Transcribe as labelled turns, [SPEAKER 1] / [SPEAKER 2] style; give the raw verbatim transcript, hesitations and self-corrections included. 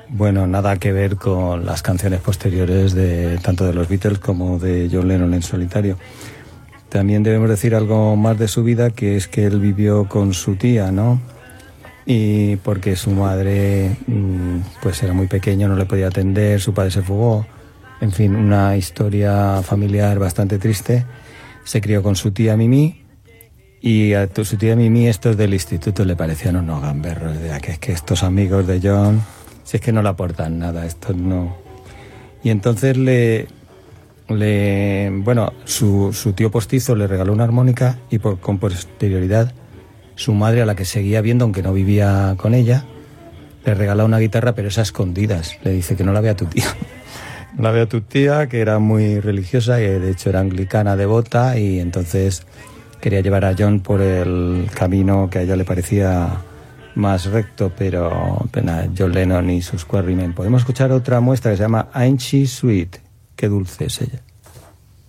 [SPEAKER 1] bueno, nada que ver con las canciones posteriores de tanto de los Beatles como de John Lennon en solitario. También debemos decir algo más de su vida, que es que él vivió con su tía, ¿no? Y porque su madre pues era muy pequeño, no le podía atender, su padre se fugó, en fin, una historia familiar bastante triste. Se crió con su tía Mimi, y a su tía Mimi estos del instituto le parecían unos gamberros, de que es que estos amigos de John, si es que no le aportan nada, estos no. Y entonces le, le bueno, su, su tío postizo le regaló una armónica, y por, con posterioridad su madre, a la que seguía viendo aunque no vivía con ella, le regaló una guitarra, pero es a escondidas. Le dice que no la vea tu tía. No la vea tu tía, que era muy religiosa y de hecho era anglicana devota, y entonces quería llevar a John por el camino que a ella le parecía más recto, pero pena, John Lennon y sus Quarrymen. Podemos escuchar otra muestra que se llama Ain't She Sweet. Qué dulce es ella.